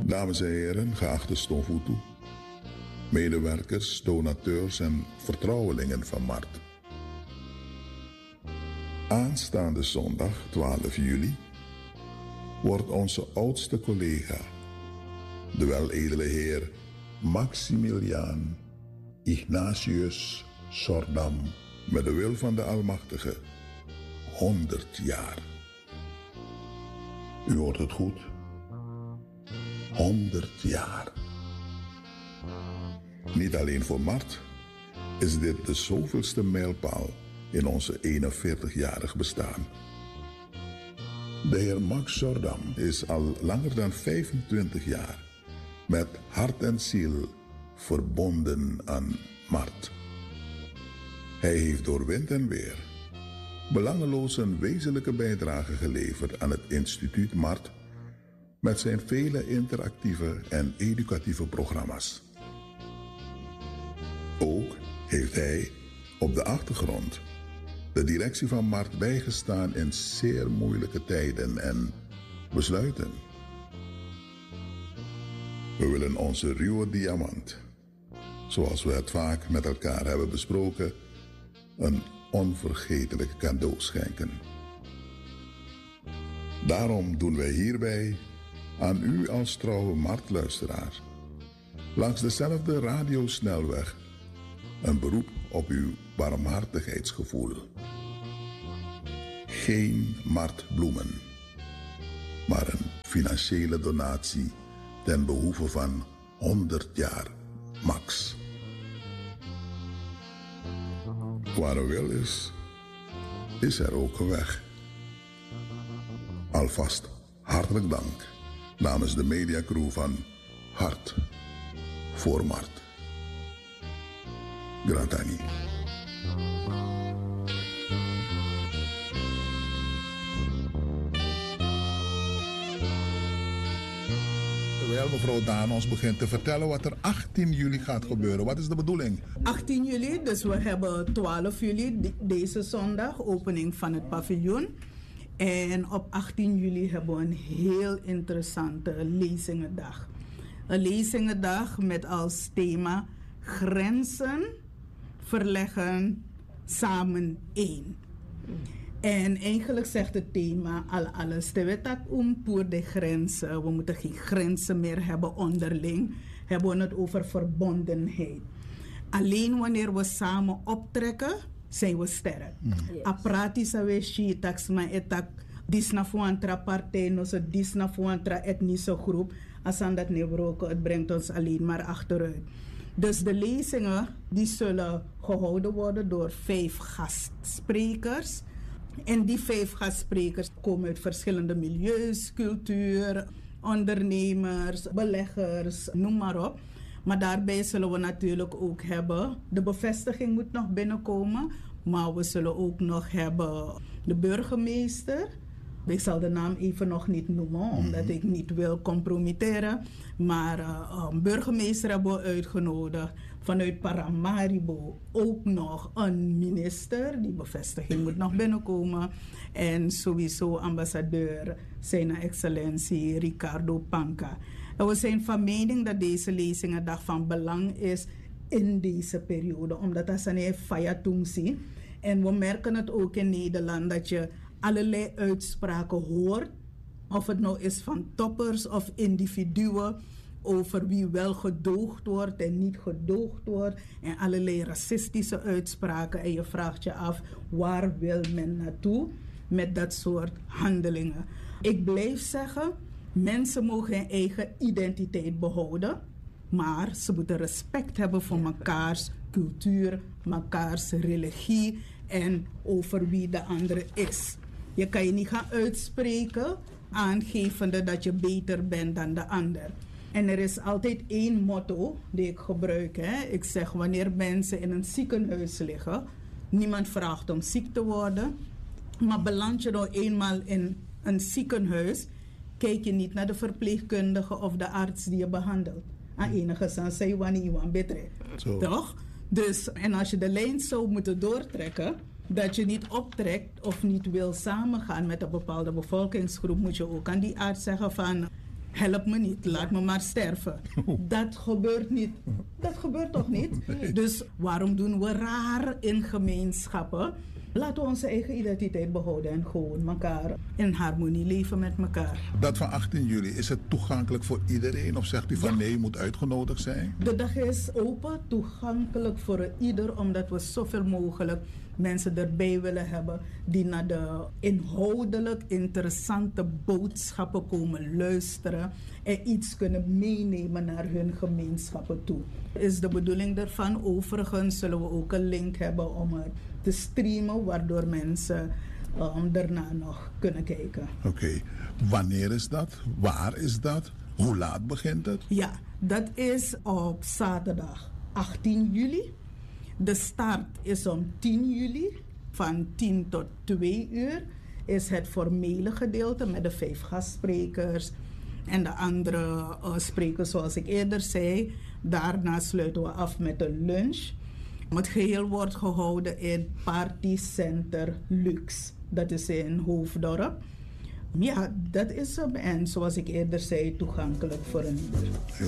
Dames en heren, geachte Stonfutu, medewerkers, donateurs en vertrouwelingen van Mart. Aanstaande zondag 12 juli wordt onze oudste collega, de weledele heer Maximiliaan Ignatius Sordam, met de wil van de Almachtige 100 jaar. U hoort het goed. 100 jaar. Niet alleen voor Mart is dit de zoveelste mijlpaal in onze 41-jarig bestaan. De heer Max Sordam is al langer dan 25 jaar met hart en ziel verbonden aan Mart. Hij heeft door wind en weer belangeloos een wezenlijke bijdrage geleverd aan het instituut Mart met zijn vele interactieve en educatieve programma's. Ook heeft hij op de achtergrond de directie van Mart bijgestaan in zeer moeilijke tijden en besluiten. We willen onze ruwe diamant, zoals we het vaak met elkaar hebben besproken, een onvergetelijk cadeau schenken. Daarom doen wij hierbij aan u als trouwe Martluisteraar langs dezelfde radiosnelweg een beroep op uw barmhartigheidsgevoel. Geen Martbloemen, maar een financiële donatie ten behoeve van 100 jaar Max. Waar er wil is er ook een weg. Alvast hartelijk dank namens de mediacrew van Hart voor Mart. Gratani. Terwijl mevrouw Daan ons begint te vertellen wat er 18 juli gaat gebeuren. Wat is de bedoeling? 18 juli, dus we hebben 12 juli, deze zondag, opening van het paviljoen. En op 18 juli hebben we een heel interessante lezingendag. Een lezingendag met als thema grenzen verleggen samen één. En eigenlijk zegt het thema al alles. De wet voor de grenzen. We moeten geen grenzen meer hebben onderling. Hebben we het over verbondenheid. Alleen wanneer we samen optrekken, zijn we sterk. Yes. Aprati we shitax maar etak disna fuantra partij, no so disna fuantra etnische groep. Als aan dat nebroken, het brengt ons alleen maar achteruit. Dus de lezingen die zullen gehouden worden door 5 gastsprekers. En die 5 gastsprekers komen uit verschillende milieus, cultuur, ondernemers, beleggers, noem maar op. Maar daarbij zullen we natuurlijk ook hebben, de bevestiging moet nog binnenkomen, maar we zullen ook nog hebben de burgemeester. Ik zal de naam even nog niet noemen, omdat ik niet wil compromitteren. Maar burgemeester hebben we uitgenodigd. Vanuit Paramaribo ook nog een minister. Die bevestiging moet nog binnenkomen. En sowieso ambassadeur, zijn excellentie Ricardo Panca. En we zijn van mening dat deze lezingendag van belang is in deze periode. Omdat dat een fayatumsi. En we merken het ook in Nederland dat je allerlei uitspraken hoort, of het nou is van toppers of individuen, over wie wel gedoogd wordt en niet gedoogd wordt, en allerlei racistische uitspraken. En je vraagt je af, waar wil men naartoe met dat soort handelingen? Ik blijf zeggen, mensen mogen hun eigen identiteit behouden, maar ze moeten respect hebben voor mekaars cultuur, mekaars religie en over wie de andere is. Je kan je niet gaan uitspreken aangevende dat je beter bent dan de ander. En er is altijd één motto die ik gebruik. Ik zeg, wanneer mensen in een ziekenhuis liggen, niemand vraagt om ziek te worden. Maar beland je nou eenmaal in een ziekenhuis, kijk je niet naar de verpleegkundige of de arts die je behandelt. Aan enige zin zei wanneer iemand beter. Toch? Dus, en als je de lijn zou moeten doortrekken, dat je niet optrekt of niet wil samengaan met een bepaalde bevolkingsgroep, moet je ook aan die arts zeggen van, help me niet, laat me maar sterven. Dat gebeurt niet. Dat gebeurt toch niet? Dus waarom doen we raar in gemeenschappen? Laten we onze eigen identiteit behouden en gewoon elkaar in harmonie leven met elkaar. Dat van 18 juli, is het toegankelijk voor iedereen? Of zegt u van nee, je moet uitgenodigd zijn? De dag is open, toegankelijk voor ieder, omdat we zoveel mogelijk mensen erbij willen hebben die naar de inhoudelijk interessante boodschappen komen luisteren en iets kunnen meenemen naar hun gemeenschappen toe. Is de bedoeling daarvan. Overigens zullen we ook een link hebben om het te streamen, waardoor mensen daarna nog kunnen kijken. Oké. Wanneer is dat? Waar is dat? Hoe laat begint het? Ja, dat is op zaterdag 18 juli. De start is om 10 juli. Van 10 tot 2 uur is het formele gedeelte met de 5 gastsprekers. En de andere sprekers, zoals ik eerder zei. Daarna sluiten we af met een lunch. Het geheel wordt gehouden in Party Center Lux. Dat is in Hoofddorp. Ja, dat is hem. En zoals ik eerder zei, toegankelijk voor een ieder.